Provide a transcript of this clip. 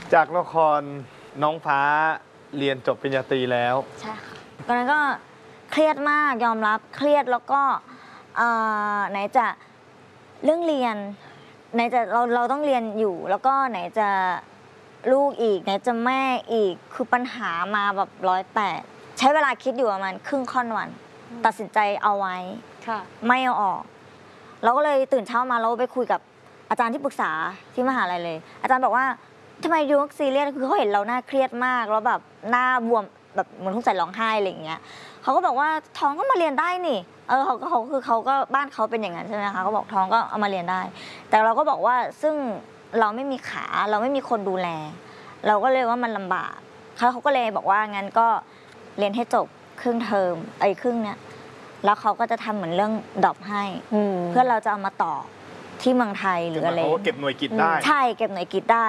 จากละครน้องฟ้าเรียนจบปริญญาตรีแล้วใช่ค่ะตอนนั้นก็เครียดมากยอมรับเครียดแล้วก็ไหนจะเรื่องเรียนไหนจะเราต้องเรียนอยู่แล้วก็ไหนจะลูกอีกไหนจะแม่อีกคือปัญหามาแบบ108ใช้เวลาคิดอยู่ประมาณครึ่งค่อนวันตัดสินใจเอาไว้ไม่เอาออกเราก็เลยตื่นเช้ามาเราไปคุยกับอาจารย์ที่ปรึกษาที่มหาลัยเลยอาจารย์บอกว่าทำไมดูซีเรียสคือเขาเห็นเราหน้าเครียดมากแล้วแบบหน้าบวมแบบเหมือนทุกใส่ร้องไห้อะไรอย่างเงี้ยเขาก็บอกว่าท้องก็มาเรียนได้นี่เขาก็บ้านเขาเป็นอย่างนั้นใช่ไหมคะเขาบอกท้องก็เอามาเรียนได้แต่เราก็บอกว่าซึ่งเราไม่มีขาเราไม่มีคนดูแลเราก็เลยว่ามันลำบากเขาก็เลยบอกว่างั้นก็เรียนให้จบครึ่งเทอมครึ่งเนี้ยแล้วเขาก็จะทำเหมือนเรื่องดรอปให้เพื่อเราจะเอามาต่อที่เมืองไทยหรืออะไรเขาก็เก็บหน่วยกิตได้ใช่เก็บหน่วยกิตได้